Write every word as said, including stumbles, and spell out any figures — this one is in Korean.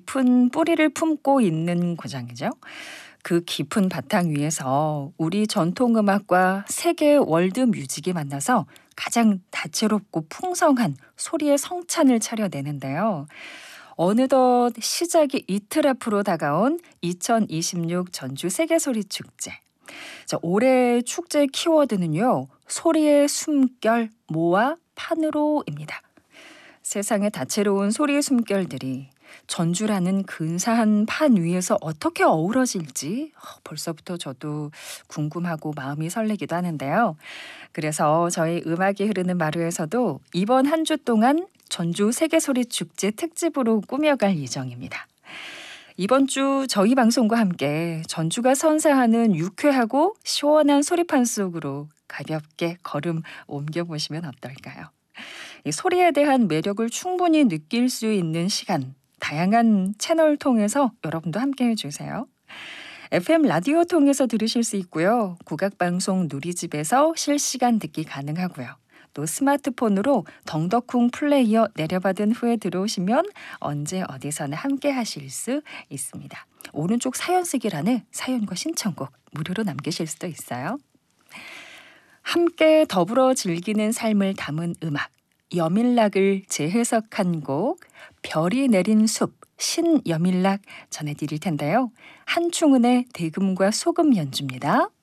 깊은 뿌리를 품고 있는 고장이죠. 그 깊은 바탕 위에서 우리 전통음악과 세계 월드 뮤직이 만나서 가장 다채롭고 풍성한 소리의 성찬을 차려내는데요. 어느덧 시작이 이틀 앞으로 다가온 이천이십육 전주 세계소리축제. 자, 올해 축제 키워드는요. 소리의 숨결, 모아 판으로입니다. 세상의 다채로운 소리의 숨결들이 전주라는 근사한 판 위에서 어떻게 어우러질지 벌써부터 저도 궁금하고 마음이 설레기도 하는데요. 그래서 저희 음악이 흐르는 마루에서도 이번 한 주 동안 전주 세계소리축제 특집으로 꾸며갈 예정입니다. 이번 주 저희 방송과 함께 전주가 선사하는 유쾌하고 시원한 소리판 속으로 가볍게 걸음 옮겨보시면 어떨까요? 이 소리에 대한 매력을 충분히 느낄 수 있는 시간, 다양한 채널 통해서 여러분도 함께해 주세요. 에프엠 라디오 통해서 들으실 수 있고요. 국악방송 누리집에서 실시간 듣기 가능하고요. 또 스마트폰으로 덩덕쿵 플레이어 내려받은 후에 들어오시면 언제 어디서나 함께 하실 수 있습니다. 오른쪽 사연 쓰기란에 사연과 신청곡 무료로 남기실 수도 있어요. 함께 더불어 즐기는 삶을 담은 음악, 여밀락을 재해석한 곡 별이 내린 숲 신여밀락 전해드릴 텐데요. 한충은의 대금과 소금 연주입니다.